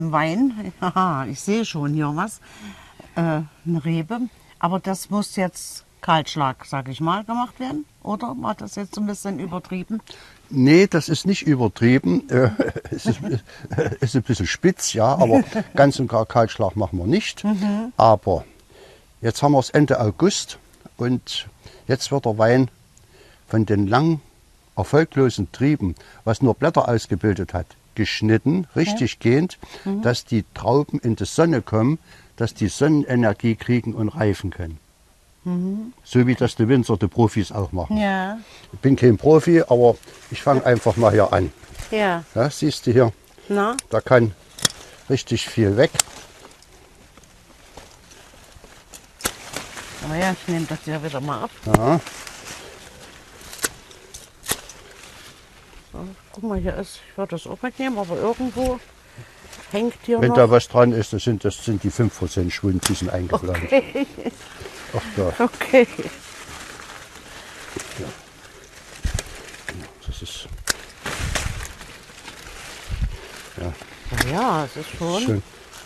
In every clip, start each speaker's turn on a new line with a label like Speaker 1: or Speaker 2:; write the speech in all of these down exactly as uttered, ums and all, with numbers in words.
Speaker 1: Wein, haha, ich sehe schon hier was, äh, eine Rebe, aber das muss jetzt Kahlschlag, sag ich mal, gemacht werden, oder war das jetzt ein bisschen übertrieben?
Speaker 2: Nee, das ist nicht übertrieben, äh, es ist, äh, ist ein bisschen spitz, ja, aber ganz und gar Kahlschlag machen wir nicht. Mhm. Aber jetzt haben wir es Ende August und jetzt wird der Wein von den lang erfolglosen Trieben, was nur Blätter ausgebildet hat, geschnitten, richtig okay. gehend, mhm. dass die Trauben in die Sonne kommen, dass die Sonnenenergie kriegen und reifen können. Mhm. So wie das die Winzer, die Profis auch machen.
Speaker 1: Ja.
Speaker 2: Ich bin kein Profi, aber ich fange einfach mal hier an.
Speaker 1: Ja.
Speaker 2: Ja, siehst du hier,
Speaker 1: Na?
Speaker 2: da kann richtig viel weg.
Speaker 1: Aber ja, ich nehme das ja wieder mal ab.
Speaker 2: Ja.
Speaker 1: So, guck mal, hier ist, ich würde das auch mitnehmen, aber irgendwo hängt hier
Speaker 2: Wenn
Speaker 1: noch.
Speaker 2: da was dran ist, das sind, das sind die fünf Prozent Schwund, die sind eingeplant.
Speaker 1: Okay.
Speaker 2: Ach da.
Speaker 1: Okay.
Speaker 2: Ja. Das ist. Ja.
Speaker 1: Ja, es ist schon.
Speaker 2: Schön.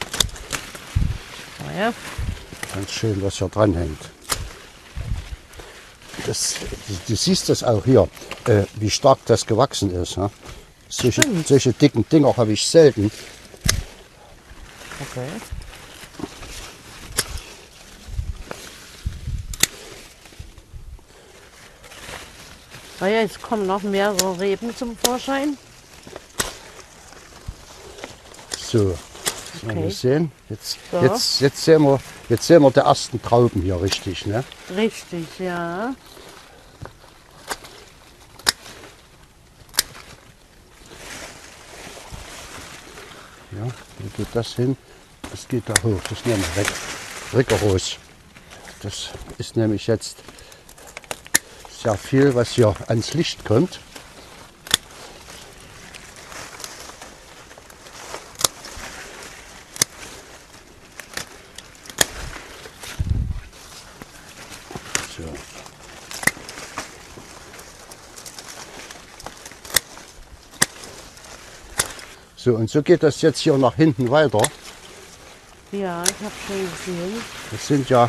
Speaker 1: Ja.
Speaker 2: Ganz schön, was hier dran hängt. Das, du siehst das auch hier, äh, wie stark das gewachsen ist. Ja? Solche, solche dicken Dinger habe ich selten.
Speaker 1: Okay. Ah ja, jetzt kommen noch mehrere Reben zum Vorschein.
Speaker 2: So,
Speaker 1: okay.
Speaker 2: mal sehen. Jetzt,
Speaker 1: so.
Speaker 2: jetzt, jetzt, sehen wir, jetzt sehen wir die ersten Trauben hier richtig. Ne?
Speaker 1: Richtig, ja.
Speaker 2: Ja, wo geht das hin? Das geht da hoch, das nehmen wir weg. Rigoros. Das ist nämlich jetzt sehr viel, was hier ans Licht kommt. So. So, und so geht das jetzt hier nach hinten weiter.
Speaker 1: Ja, ich habe schon gesehen.
Speaker 2: Das sind ja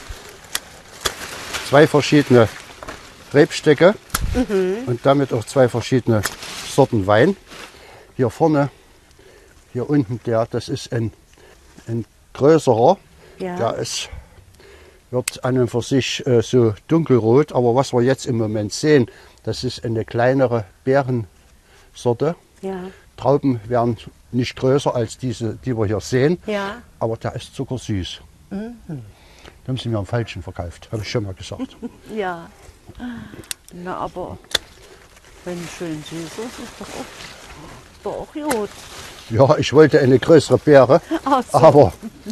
Speaker 2: zwei verschiedene Rebstöcke mhm. und damit auch zwei verschiedene Sorten Wein. Hier vorne, hier unten, der, das ist ein, ein größerer.
Speaker 1: Ja.
Speaker 2: Der ist, wird an und für sich äh, so dunkelrot, aber was wir jetzt im Moment sehen, das ist eine kleinere Beerensorte.
Speaker 1: Ja.
Speaker 2: Trauben werden nicht größer als diese, die wir hier sehen,
Speaker 1: ja.
Speaker 2: aber der ist zuckersüß. Mhm. Da haben sie mir am Falschen verkauft, habe ich schon mal gesagt.
Speaker 1: Ja, na aber wenn schön süß ist, ist doch auch, doch auch gut.
Speaker 2: Ja, ich wollte eine größere Beere, so. aber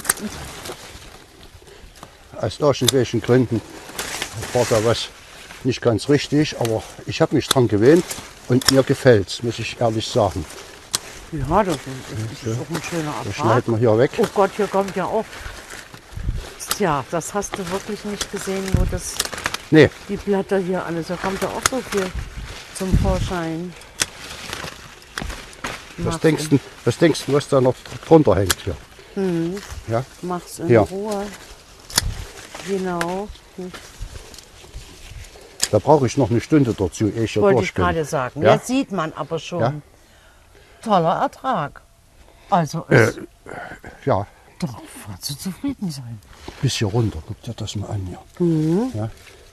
Speaker 2: aus irgendwelchen Gründen war da was nicht ganz richtig, aber ich habe mich dran gewöhnt und mir gefällt es, muss ich ehrlich sagen.
Speaker 1: Ja, das ist, ist auch ein schöner Ertrag.
Speaker 2: Das schneiden wir hier weg.
Speaker 1: Oh Gott, hier kommt ja auch. Tja, das hast du wirklich nicht gesehen, nur das,
Speaker 2: nee.
Speaker 1: die Blätter hier alles. Da kommt ja auch so viel zum Vorschein.
Speaker 2: Was denkst, du, was denkst du, was da noch drunter hängt hier?
Speaker 1: Hm.
Speaker 2: Ja?
Speaker 1: Mach's in
Speaker 2: hier.
Speaker 1: Ruhe. Genau. Hm.
Speaker 2: Da brauche ich noch eine Stunde dazu, ehe ich hier
Speaker 1: Wollte
Speaker 2: durch
Speaker 1: ich
Speaker 2: bin.
Speaker 1: gerade sagen.
Speaker 2: Ja?
Speaker 1: Jetzt sieht man aber schon.
Speaker 2: Ja?
Speaker 1: Toller Ertrag. Also
Speaker 2: äh,
Speaker 1: es
Speaker 2: ja.
Speaker 1: Darauf kannst du zufrieden sein.
Speaker 2: Bis hier runter, guck dir das mal an hier.
Speaker 1: Mhm.
Speaker 2: Ja?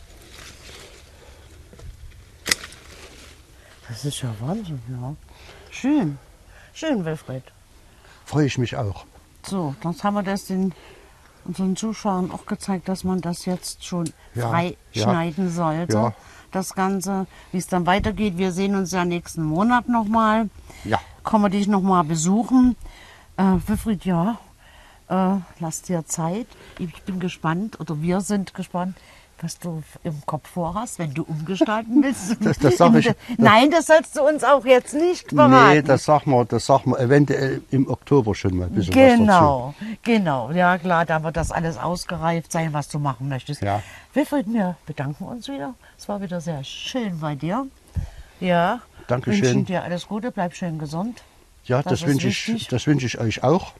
Speaker 1: Das ist ja Wahnsinn, ja. Schön. Schön, Wilfried.
Speaker 2: Freue ich mich auch.
Speaker 1: So, dann haben wir das den unseren Zuschauern auch gezeigt, dass man das jetzt schon
Speaker 2: ja,
Speaker 1: frei
Speaker 2: ja,
Speaker 1: schneiden sollte.
Speaker 2: Ja.
Speaker 1: Das Ganze, wie es dann weitergeht. Wir sehen uns ja nächsten Monat nochmal.
Speaker 2: Ja.
Speaker 1: Kommen wir dich nochmal besuchen. Äh, Wilfried, ja, äh, lass dir Zeit. Ich bin gespannt, oder wir sind gespannt, was du im Kopf vorhast, wenn du umgestalten willst.
Speaker 2: Das, das sag ich,
Speaker 1: Nein, das sollst du uns auch jetzt nicht verraten.
Speaker 2: Nee, das sagen wir, das sagen wir eventuell im Oktober schon mal ein bisschen
Speaker 1: genau,
Speaker 2: was dazu.
Speaker 1: Genau, ja klar, da wird das alles ausgereift sein, was du machen möchtest.
Speaker 2: Ja.
Speaker 1: Wilfried, wir bedanken uns wieder. Es war wieder sehr schön bei dir. Ja,
Speaker 2: Dankeschön.
Speaker 1: Wünschen dir alles Gute, bleib schön gesund.
Speaker 2: Ja,
Speaker 1: Das
Speaker 2: das,
Speaker 1: ist
Speaker 2: wünsche ich,
Speaker 1: wichtig.
Speaker 2: das wünsche ich euch auch.